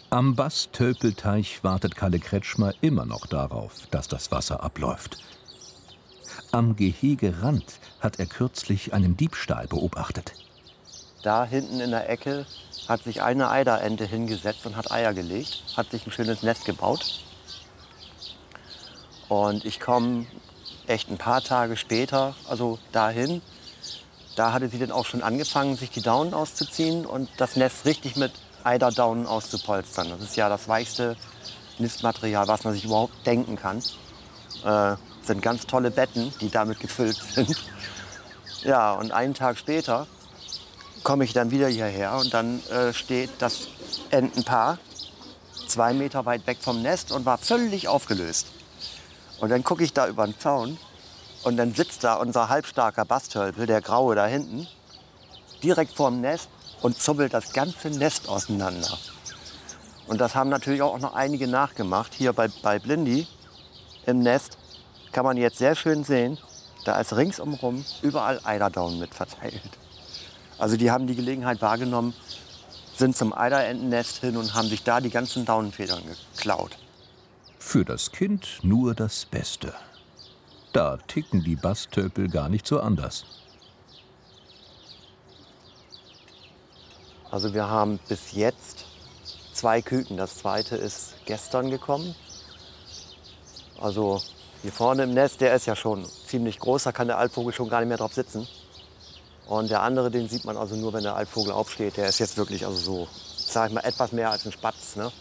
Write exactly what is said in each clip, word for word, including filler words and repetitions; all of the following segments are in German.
Am Bastölpelteich wartet Kalle Kretschmer immer noch darauf, dass das Wasser abläuft. Am Gehegerand hat er kürzlich einen Diebstahl beobachtet. Da hinten in der Ecke hat sich eine Eiderente hingesetzt und hat Eier gelegt, hat sich ein schönes Nest gebaut. Und ich komme echt ein paar Tage später, also dahin, da hatte sie dann auch schon angefangen, sich die Daunen auszuziehen und das Nest richtig mit Eiderdaunen auszupolstern. Das ist ja das weichste Nistmaterial, was man sich überhaupt denken kann. Äh, sind ganz tolle Betten, die damit gefüllt sind. Ja, und einen Tag später komme ich dann wieder hierher und dann äh, steht das Entenpaar zwei Meter weit weg vom Nest und war völlig aufgelöst. Und dann gucke ich da über den Zaun und dann sitzt da unser halbstarker Bastölpel, der Graue da hinten, direkt vorm Nest und zubbelt das ganze Nest auseinander. Und das haben natürlich auch noch einige nachgemacht. Hier bei, bei Blindy im Nest kann man jetzt sehr schön sehen, da ist ringsumrum überall Eiderdaunen mit verteilt. Also die haben die Gelegenheit wahrgenommen, sind zum Eiderentennest hin und haben sich da die ganzen Daunenfedern geklaut. Für das Kind nur das Beste. Da ticken die Bastölpel gar nicht so anders. Also wir haben bis jetzt zwei Küken. Das zweite ist gestern gekommen. Also hier vorne im Nest, der ist ja schon ziemlich groß, da kann der Altvogel schon gar nicht mehr drauf sitzen. Und der andere, den sieht man also nur, wenn der Altvogel aufsteht. Der ist jetzt wirklich also so, sag ich mal, etwas mehr als ein Spatz, ne?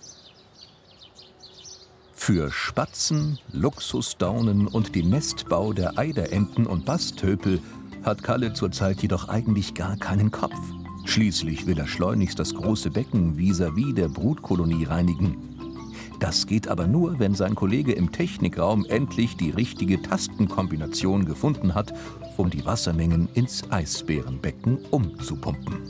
Für Spatzen, Luxusdaunen und den Nestbau der Eiderenten und Bastölpel hat Kalle zurzeit jedoch eigentlich gar keinen Kopf. Schließlich will er schleunigst das große Becken vis-à-vis der Brutkolonie reinigen. Das geht aber nur, wenn sein Kollege im Technikraum endlich die richtige Tastenkombination gefunden hat, um die Wassermengen ins Eisbärenbecken umzupumpen.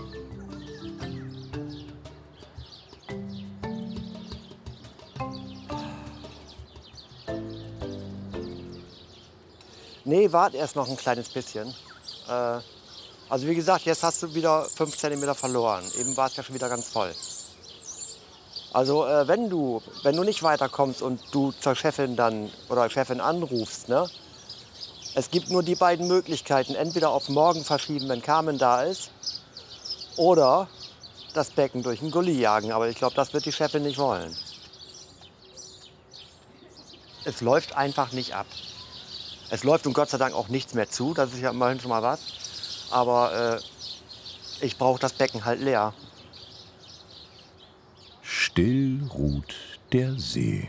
Nee, wart erst noch ein kleines bisschen. Äh, also wie gesagt, jetzt hast du wieder fünf Zentimeter verloren. Eben war es ja schon wieder ganz voll. Also äh, wenn du, wenn du nicht weiterkommst und du zur Chefin dann oder Chefin anrufst, ne? Es gibt nur die beiden Möglichkeiten, entweder auf morgen verschieben, wenn Carmen da ist, oder das Becken durch einen Gully jagen. Aber ich glaube, das wird die Chefin nicht wollen. Es läuft einfach nicht ab. Es läuft und Gott sei Dank auch nichts mehr zu, das ist ja immerhin schon mal was. Aber äh, ich brauche das Becken halt leer. Still ruht der See.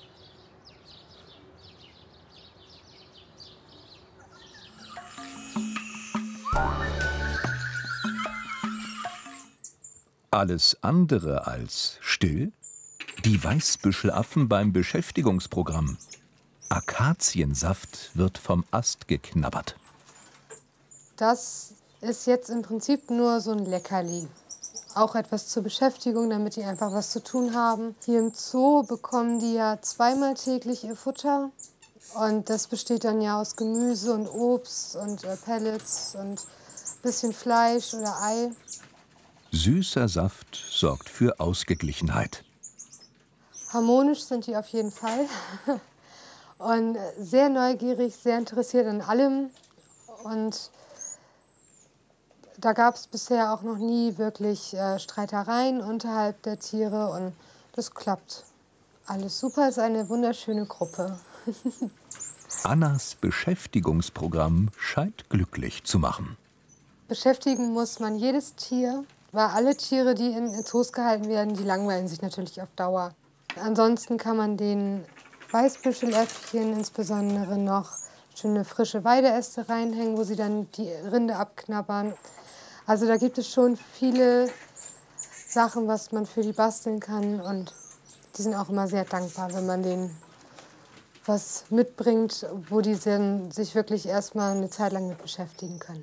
Alles andere als still? Die Weißbüschelaffen beim Beschäftigungsprogramm. Akaziensaft wird vom Ast geknabbert. Das ist jetzt im Prinzip nur so ein Leckerli. Auch etwas zur Beschäftigung, damit die einfach was zu tun haben. Hier im Zoo bekommen die ja zweimal täglich ihr Futter. Und das besteht dann ja aus Gemüse und Obst und äh, Pellets und ein bisschen Fleisch oder Ei. Süßer Saft sorgt für Ausgeglichenheit. Harmonisch sind die auf jeden Fall. Und sehr neugierig, sehr interessiert an allem. Und da gab es bisher auch noch nie wirklich äh, Streitereien unterhalb der Tiere. Und das klappt alles super, ist eine wunderschöne Gruppe. Annas Beschäftigungsprogramm scheint glücklich zu machen. Beschäftigen muss man jedes Tier, weil alle Tiere, die in Zoos gehalten werden, die langweilen sich natürlich auf Dauer. Ansonsten kann man den Weißbüscheläffchen insbesondere noch schöne frische Weideäste reinhängen, wo sie dann die Rinde abknabbern. Also da gibt es schon viele Sachen, was man für die basteln kann. Und die sind auch immer sehr dankbar, wenn man denen was mitbringt, wo die dann sich wirklich erstmal eine Zeit lang mit beschäftigen können.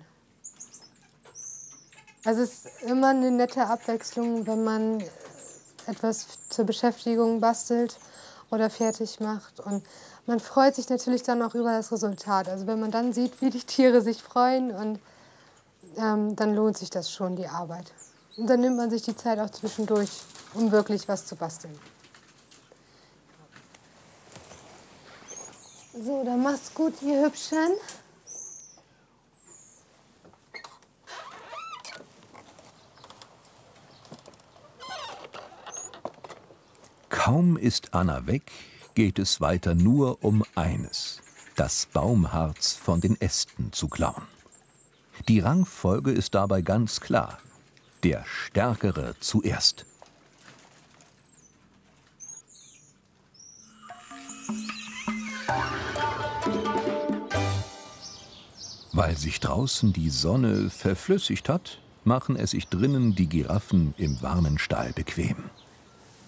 Also es ist immer eine nette Abwechslung, wenn man etwas zur Beschäftigung bastelt oder fertig macht. Und man freut sich natürlich dann auch über das Resultat. Also wenn man dann sieht, wie die Tiere sich freuen, und ähm, dann lohnt sich das schon, die Arbeit. Und dann nimmt man sich die Zeit auch zwischendurch um wirklich was zu basteln. So, dann mach's gut, ihr Hübschen. Kaum ist Anna weg, geht es weiter nur um eines: das Baumharz von den Ästen zu klauen. Die Rangfolge ist dabei ganz klar: der Stärkere zuerst. Weil sich draußen die Sonne verflüssigt hat, machen es sich drinnen die Giraffen im warmen Stall bequem.